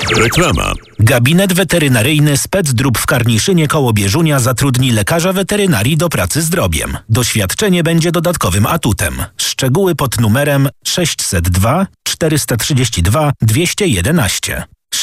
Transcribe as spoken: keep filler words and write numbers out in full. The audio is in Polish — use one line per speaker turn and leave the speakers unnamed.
Reklama.
Gabinet weterynaryjny Specdrób w Karniszynie koło Bieżunia zatrudni lekarza weterynarii do pracy z drobiem. Doświadczenie będzie dodatkowym atutem. Szczegóły pod numerem sześćset dwa czterysta trzydzieści dwa dwieście jedenaście.